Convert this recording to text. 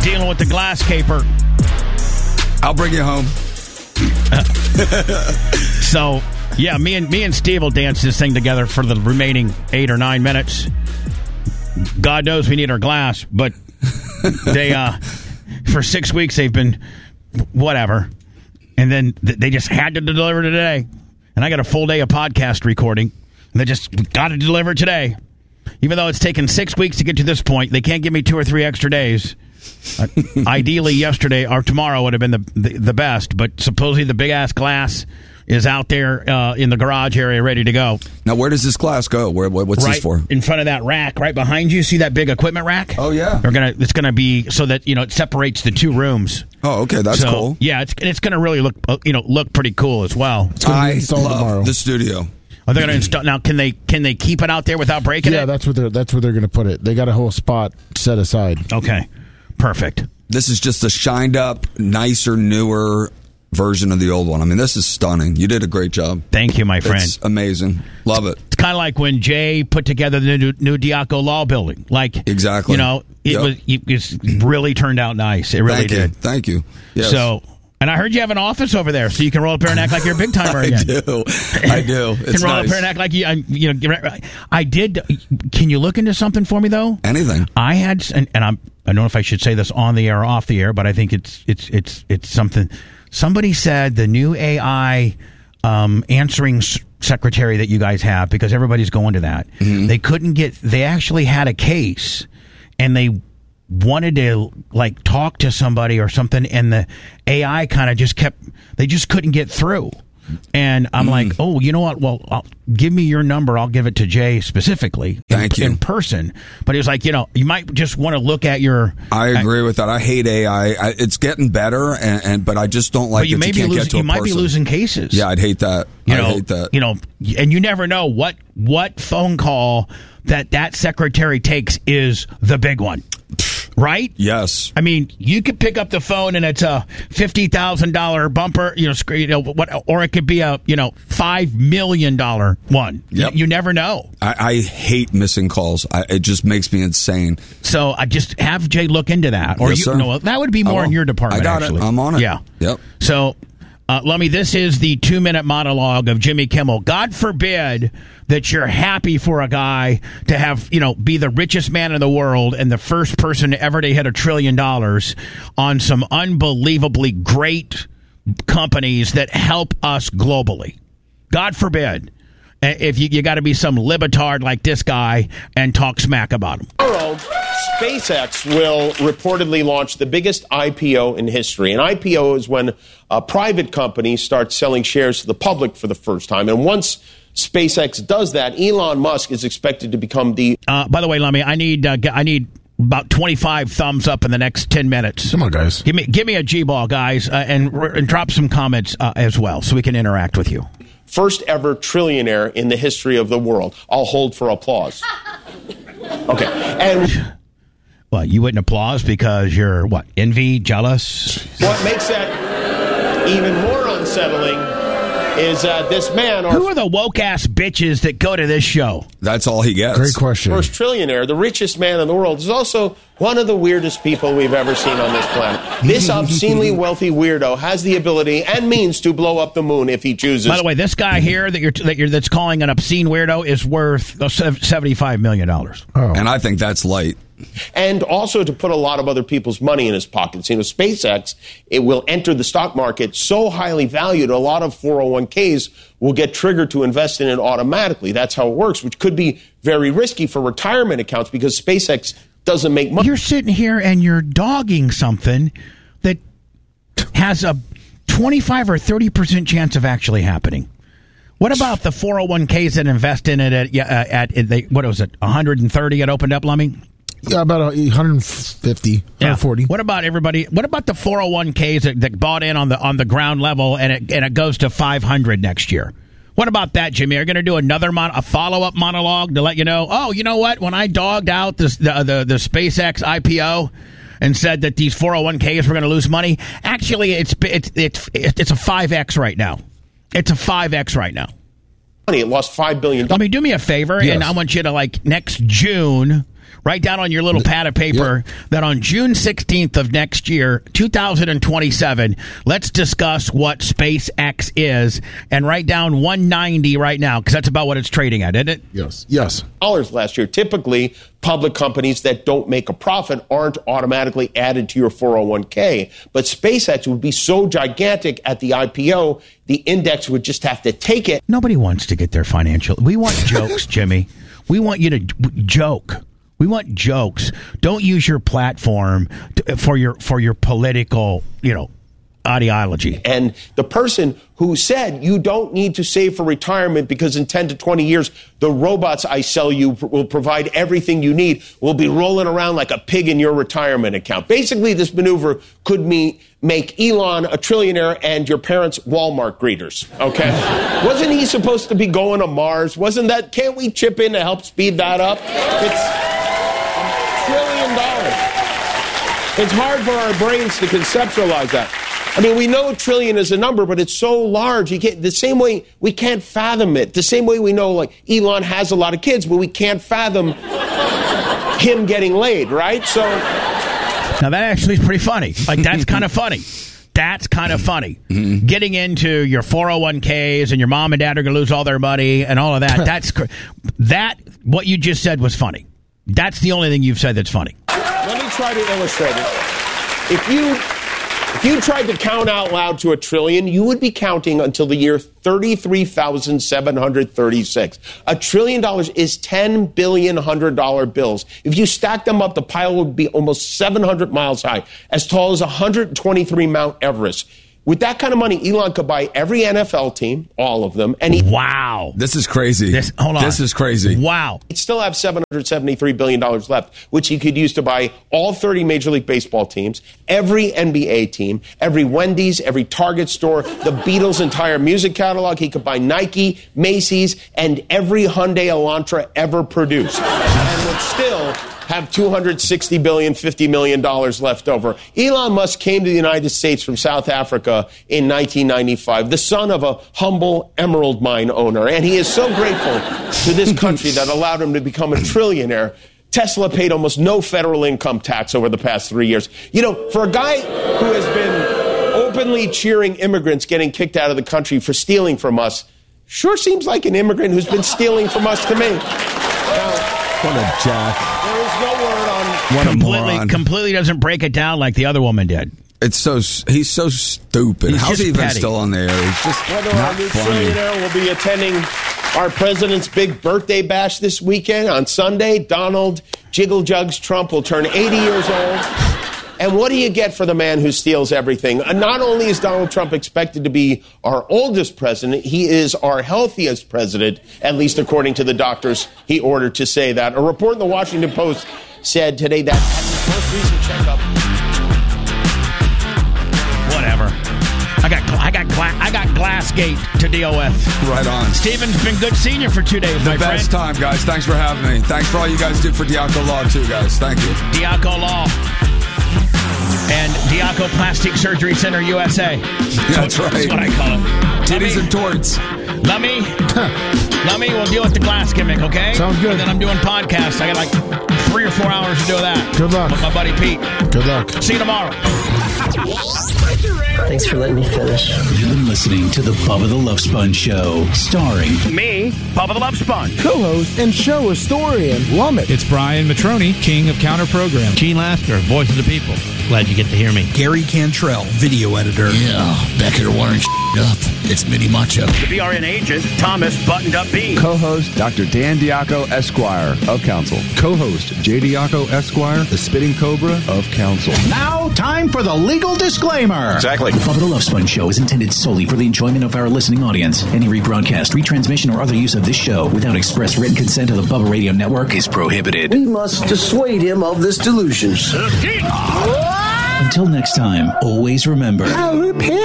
dealing with the glass caper. I'll bring you home. So, yeah, me and Steve will dance this thing together for the remaining 8 or 9 minutes. God knows we need our glass, but they for 6 weeks they've been whatever, and then they just had to deliver today. And I got a full day of podcast recording, and they just got to deliver today. Even though it's taken 6 weeks to get to this point, they can't give me 2 or 3 extra days. Ideally, yesterday or tomorrow would have been the best, but supposedly the big-ass glass is out there in the garage area ready to go. Now, where does this glass go? What's right this for? In front of that rack, right behind you. See that big equipment rack? Oh, yeah. It's going to be so that, it separates the 2 rooms. Oh, okay, that's cool. Yeah, it's going to really look pretty cool as well. I love the studio. Are they going to install now? Can they keep it out there without breaking it? Yeah, that's where they're going to put it. They got a whole spot set aside. Okay, perfect. This is just a shined up, nicer, newer version of the old one. I mean, this is stunning. You did a great job. Thank you, my friend. It's amazing. Love it. It's kind of like when Jay put together the new Diaco Law Building. Exactly. It really turned out nice. It really did. Thank you. Yes. So. And I heard you have an office over there, so you can roll up here and act like you're a big timer again. I do. It's can roll up here and act like you. I did. Can you look into something for me though? Anything. I had, and I don't know if I should say this on the air or off the air, but I think it's something. Somebody said the new AI answering secretary that you guys have, because everybody's going to that. Mm-hmm. They couldn't get. They actually had a case, and they wanted to talk to somebody or something, and the AI kind of they just couldn't get through. And I'm like, oh, you know what? Well, give me your number. I'll give it to Jay specifically in person. But he was like, you might just want to look at your. I agree with that. I hate AI. It's getting better, but I just don't like. But you might be losing cases. Yeah, I'd hate that. I hate that. And you never know what phone call that secretary takes is the big one. Right? Yes. I mean, you could pick up the phone and it's a $50,000 bumper, or it could be a $5 million one. Yep. You never know. I hate missing calls. It just makes me insane. So I just have Jay look into that, or yes, that would be more in your department. I got actually. it. I'm on it. Yeah. Yep. So. Lummy, this is the 2-minute monologue of Jimmy Kimmel. God forbid that you're happy for a guy to have, be the richest man in the world and the first person ever to hit $1 trillion on some unbelievably great companies that help us globally. God forbid. If you got to be some libtard like this guy and talk smack about him. Tomorrow, SpaceX will reportedly launch the biggest IPO in history. An IPO is when a private company starts selling shares to the public for the first time. And once SpaceX does that, Elon Musk is expected to become the... by the way, Lummy, I need about 25 thumbs up in the next 10 minutes. Come on, guys. Give me a G-ball, guys, and drop some comments as well so we can interact with you. First ever trillionaire in the history of the world. I'll hold for applause. Okay. And well, you wouldn't applause because you're what? Envy, jealous? What makes that even more unsettling is this man... Who are the woke-ass bitches that go to this show? That's all he gets. Great question. First trillionaire, the richest man in the world, is also one of the weirdest people we've ever seen on this planet. This obscenely wealthy weirdo has the ability and means to blow up the moon if he chooses. By the way, this guy here that's calling an obscene weirdo is worth $75 million. Oh. And I think that's light. And also to put a lot of other people's money in his pockets. SpaceX, it will enter the stock market so highly valued, a lot of 401ks will get triggered to invest in it automatically. That's how it works, which could be very risky for retirement accounts because SpaceX doesn't make money. You're sitting here and you're dogging something that has a 25 or 30% chance of actually happening. What about the 401ks that invest in it at what was it, 130 it opened up, Lummy? Yeah, about 150, 140. What about everybody? What about the 401ks that bought in on the ground level and it goes to 500 next year? What about that, Jimmy? Are you going to do a follow-up monologue to let you know, oh, you know what? When I dogged out the SpaceX IPO and said that these 401ks were going to lose money, actually, it's a 5X right now. It's a 5X right now. It lost $5 billion. Let me do me a favor, and I want you to, next June, Write down on your little pad of paper that on June 16th of next year, 2027, let's discuss what SpaceX is, and write down 190 right now, because that's about what it's trading at, isn't it? Yes. Dollars last year. Typically, public companies that don't make a profit aren't automatically added to your 401k. But SpaceX would be so gigantic at the IPO, the index would just have to take it. Nobody wants to get their financial. We want jokes, Jimmy. We want you to joke. We want jokes. Don't use your platform for your political, ideology. And the person who said you don't need to save for retirement because in 10 to 20 years, the robots I sell you will provide everything you need, will be rolling around like a pig in your retirement account. Basically, this maneuver could make Elon a trillionaire and your parents Walmart greeters, okay? Wasn't he supposed to be going to Mars? Can't we chip in to help speed that up? It's $1 trillion. It's hard for our brains to conceptualize that. I mean, we know a trillion is a number, but it's so large. The same way we can't fathom it. The same way we know, like, Elon has a lot of kids, but we can't fathom him getting laid, right? So now that actually is pretty funny. Like, that's kind of funny. That's kind of funny. Mm-hmm. Getting into your 401ks and your mom and dad are going to lose all their money and all of that. What you just said was funny. That's the only thing you've said that's funny. Let me try to illustrate it. If you tried to count out loud to a trillion, you would be counting until the year 33,736. $1 trillion is 10 billion $100 bills. If you stack them up, the pile would be almost 700 miles high, as tall as 123 Mount Everest. With that kind of money, Elon could buy every NFL team, all of them. And wow. This is crazy. Hold on. This is crazy. Wow. He'd still have $773 billion left, which he could use to buy all 30 Major League Baseball teams, every NBA team, every Wendy's, every Target store, the Beatles' entire music catalog. He could buy Nike, Macy's, and every Hyundai Elantra ever produced. And would still have $260 billion, $50 million left over. Elon Musk came to the United States from South Africa in 1995, the son of a humble emerald mine owner. And he is so grateful to this country that allowed him to become a trillionaire. Tesla paid almost no federal income tax over the past 3 years. For a guy who has been openly cheering immigrants getting kicked out of the country for stealing from us, sure seems like an immigrant who's been stealing from us to me. What a jack. There is no word on... What a moron. Completely doesn't break it down like the other woman did. He's so stupid. How's he even petty. still on there? He's just Whether not our new funny. trillionaire will be attending our president's big birthday bash this weekend. On Sunday, Donald Jiggle Jugs Trump will turn 80 years old. And what do you get for the man who steals everything? Not only is Donald Trump expected to be our oldest president, he is our healthiest president, at least according to the doctors he ordered to say that. A report in the Washington Post said today that at his most recent checkup... Whatever. I got Glassgate to deal with. Right on. Steven's been good seeing you for 2 days, my friend. Best time, guys. Thanks for having me. Thanks for all you guys did for Diaco Law, too, guys. Thank you. Diaco Law. And Diaco Plastic Surgery Center USA. That's right. That's what I call it. Titties and torts. Let me we'll deal with the glass gimmick, okay? Sounds good. And then I'm doing podcasts. I got like 3 or 4 hours to do that. Good luck. With my buddy Pete. Good luck. See you tomorrow. Thanks for letting me finish. You've been listening to the Bubba the Love Sponge Show, starring Me, Bubba the Love Sponge. Co-host and show historian, Lummit. It's Brian Matroni, king of counter program. Gene Lasker, voice of the people. Glad you get to hear me. Gary Cantrell, video editor. Yeah, back here wiring up. It's Mini Macho. The BRN agent, Thomas Buttoned Up B. Co-host, Dr. Dan Diaco, Esquire, of Council. Co-host, J. Diaco, Esquire, the Spitting Cobra, of Council. Now, time for the legal disclaimer. Exactly. The Bubba the Love Sponge Show is intended solely for the enjoyment of our listening audience. Any rebroadcast, retransmission, or other use of this show without express written consent of the Bubba Radio Network is prohibited. We must dissuade him of this delusion. Until next time, always remember...